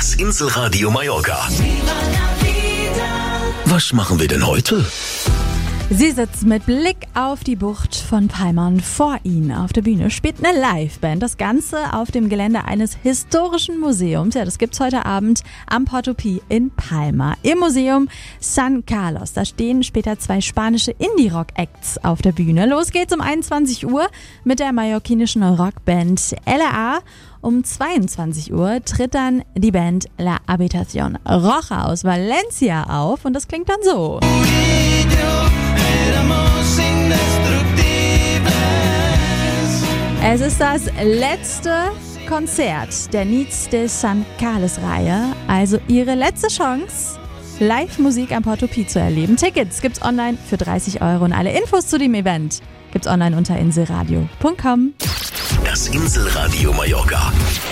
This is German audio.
Das Inselradio Mallorca. Was machen wir denn heute? Sie sitzt mit Blick auf die Bucht von Palma und vor ihnen auf der Bühne spielt eine Liveband. Das Ganze auf dem Gelände eines historischen Museums. Ja, das gibt's heute Abend am Porto Pi in Palma. Im Museum San Carlos. Da stehen später 2 spanische Indie-Rock-Acts auf der Bühne. Los geht's um 21 Uhr mit der mallorquinischen Rockband LA. Um 22 Uhr tritt dann die Band La Habitación Roja aus Valencia auf und das klingt dann so. Es ist das letzte Konzert der Nits de San Carlos-Reihe, also ihre letzte Chance, Live-Musik am Porto Pi zu erleben. Tickets gibt's online für 30 € und alle Infos zu dem Event gibt's online unter inselradio.com. Das Inselradio Mallorca.